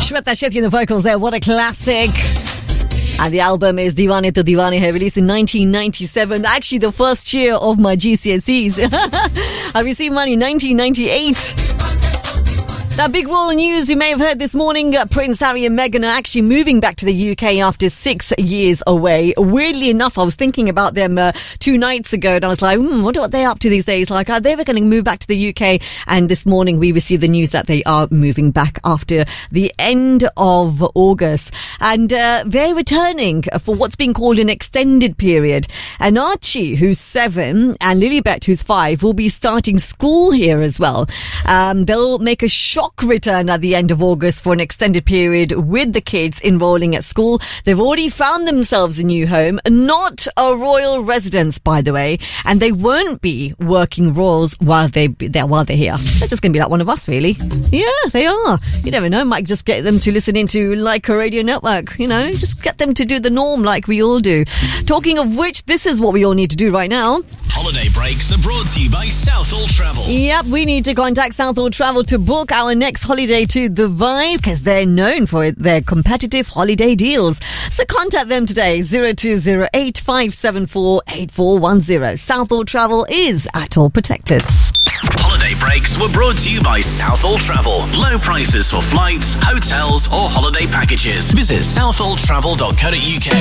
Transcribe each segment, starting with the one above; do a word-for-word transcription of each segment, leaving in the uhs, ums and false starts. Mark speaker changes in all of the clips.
Speaker 1: Shweta Shetty in the vocals there. What a classic. And the album is Deewane To Deewane Hai, released in nineteen ninety-seven. Actually, the first year of my G C S Es. I received mine in nineteen ninety-eight. Now, big royal news you may have heard this morning. Uh, Prince Harry and Meghan are actually moving back to the U K after six years away. Weirdly enough, I was thinking about them uh, two nights ago, and I was like, hmm, wonder what they're up to these days. Like, are they ever going to move back to the U K? And this morning, we received the news that they are moving back after the end of August. And uh, they're returning for what's being called an extended period. And Archie, who's seven, and Lilibet, who's five, will be starting school here as well. Um, they'll make a shock return at the end of August for an extended period with the kids enrolling at school. They've already found themselves a new home, not a royal residence, by the way, and they won't be working royals while they they're while they're here. They're just going to be like one of us, really. Yeah, they are. You never know. Might just get them to listen into Leica Radio Network. You know, just get them to do the norm like we all do. Talking of which, this is what we all need to do right now.
Speaker 2: Holiday breaks are brought to you by Southall Travel.
Speaker 1: Yep, we need to contact Southall Travel to book our next holiday to Dubai because they're known for their competitive holiday deals. So contact them today, zero two zero eight five seven four eight four one zero. Southall Travel is at all protected.
Speaker 2: Holiday breaks were brought to you by Southall Travel. Low prices for flights, hotels or holiday packages. Visit southall travel dot co dot uk.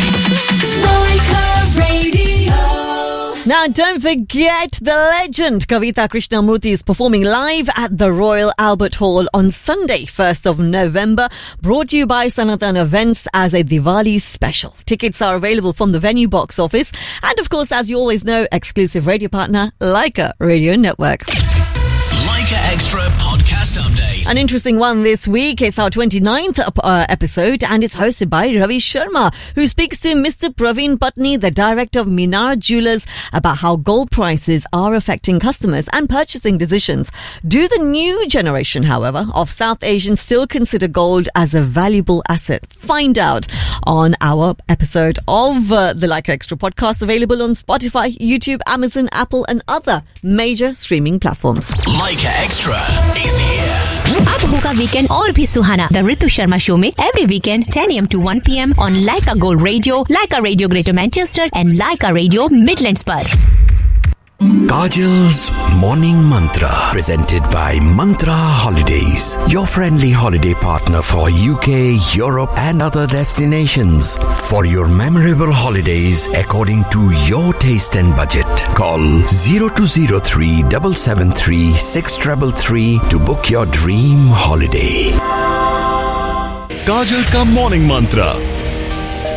Speaker 3: Leica Radio.
Speaker 1: Now, don't forget the legend Kavita Krishnamurthy is performing live at the Royal Albert Hall on Sunday, first of November. Brought to you by Sanatan Events as a Diwali special. Tickets are available from the venue box office. And of course, as you always know, exclusive radio partner, Leica Radio Network.
Speaker 2: Leica Extra podcast update.
Speaker 1: An interesting one this week. It's our twenty-ninth uh, episode and it's hosted by Ravi Sharma, who speaks to Mister Praveen Patni, the director of Minar Jewelers, about how gold prices are affecting customers and purchasing decisions. Do the new generation, however, of South Asians still consider gold as a valuable asset? Find out on our episode of uh, the Leica Extra podcast, available on Spotify, YouTube, Amazon, Apple and other major streaming platforms.
Speaker 2: Leica Extra is here.
Speaker 4: अब होगा weekend और भी सुहाना the Ritu Sharma show में every weekend ten a m to one p m on Leica Gold Radio, Leica Radio Greater Manchester and Leica Radio Midlands पर.
Speaker 5: Kajal's Morning Mantra, presented by Mantra Holidays, your friendly holiday partner for U K, Europe and other destinations. For your memorable holidays according to your taste and budget, call zero two zero three seven seven three six three three to book your dream holiday.
Speaker 6: Kajal ka Morning Mantra